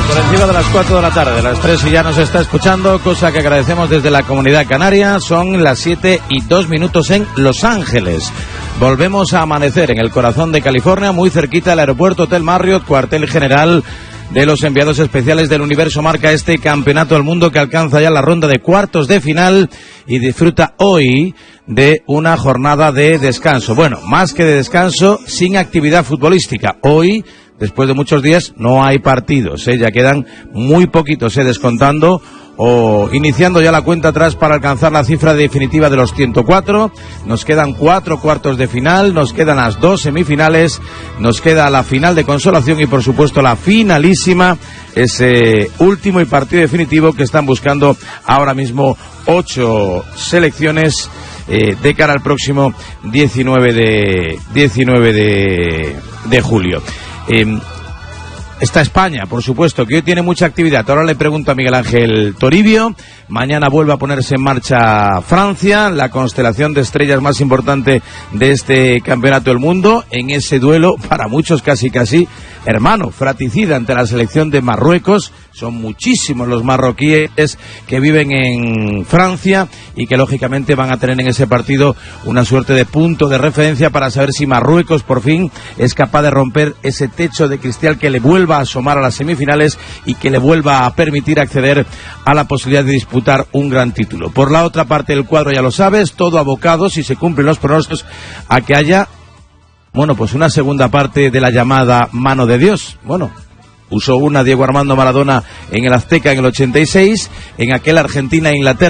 Por encima de las 4 de la tarde, las 3 y ya nos está escuchando, cosa que agradecemos desde la Comunidad Canaria. Son las 7:02 en Los Ángeles. Volvemos a amanecer en el corazón de California, muy cerquita del aeropuerto Hotel Marriott, cuartel general de los enviados especiales del Universo. Marca este campeonato del mundo que alcanza ya la ronda de cuartos de final y disfruta hoy de una jornada de descanso. Bueno, más que de descanso, sin actividad futbolística. Hoy, después de muchos días, no hay partidos, ya quedan muy poquitos, descontando o iniciando ya la cuenta atrás para alcanzar la cifra definitiva de los 104. Nos quedan 4 cuartos de final, nos quedan las 2 semifinales, nos queda la final de consolación y por supuesto la finalísima, ese último y partido definitivo que están buscando ahora mismo 8 selecciones de cara al próximo 19 de julio. Está España, por supuesto, que hoy tiene mucha actividad. Ahora le pregunto a Miguel Ángel Toribio. Mañana vuelve a ponerse en marcha Francia, la constelación de estrellas más importante de este campeonato del mundo, en ese duelo, para muchos casi hermano, fratricida ante la selección de Marruecos. Son muchísimos los marroquíes que viven en Francia y que lógicamente van a tener en ese partido una suerte de punto de referencia para saber si Marruecos por fin es capaz de romper ese techo de cristal que le vuelva a asomar a las semifinales y que le vuelva a permitir acceder a la posibilidad de disputar un gran título. Por la otra parte del cuadro, ya lo sabes, todo abocado, si se cumplen los pronósticos, a que haya, pues una segunda parte de la llamada mano de Dios. Usó una Diego Armando Maradona en el Azteca en el 86, en aquel Argentina-Inglaterra